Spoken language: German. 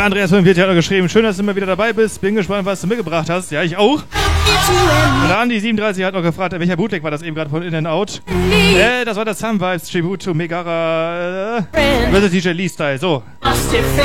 Andreas 45 hat noch geschrieben, schön, dass du immer wieder dabei bist. Bin gespannt, was du mitgebracht hast. Ja, ich auch. Und der Andi 37 hat noch gefragt, welcher Bootleg war das eben gerade von In-N-Out? Das war das Sun Vibes Tribute to Megara vs. DJ Lee Style. So.